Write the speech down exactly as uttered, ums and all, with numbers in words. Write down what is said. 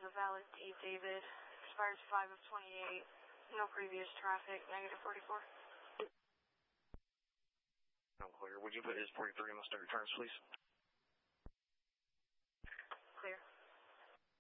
a valid T, David. Expires five of twenty-eight. No previous traffic, negative forty-four. I'm clear. Would you put his forty-three on the start returns, please?